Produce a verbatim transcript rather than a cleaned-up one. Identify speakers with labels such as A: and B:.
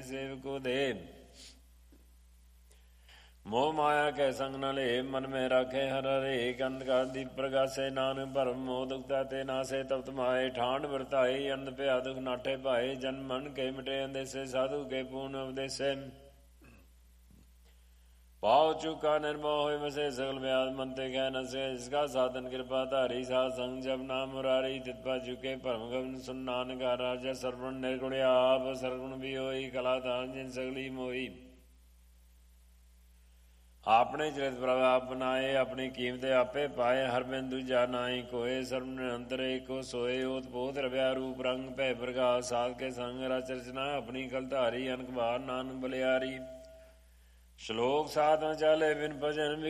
A: सेवको दे। मोह माया कै संग न ले मन में राखे हर हरे। अंधकार दीप प्रगासे नानक भरम मोह दुखता ते नासे। तप्त माए ठांड वरताए अंध पे दुख नाठे पाए। जन मन के मिटे अंदेसे साधु के पूर्ण उपदेसे। पाव चुका निर्मोह होय वसे सकल व्याध मन ते कह न से। इसका साधन कृपा धारी साध संग जब नाम मुरारी। तितपा चुके परम गगन सुन नानक राजा सर्वण निर्गुण आप सर्वण भी होई। कला दान जिन सगली मोई। आपने चरित प्रभ आप बनाए अपनी कीमत आपे पाए। हर बिन दूजा नाई कोय सर्व निरंतर एको सोए। ओत पोत रव्या रूप रंग भय प्रकाश साध के संग रच रचना अपनी कल धारी। अनक बार नानक बलियारी। श्लोक साध न चाले बिन भजन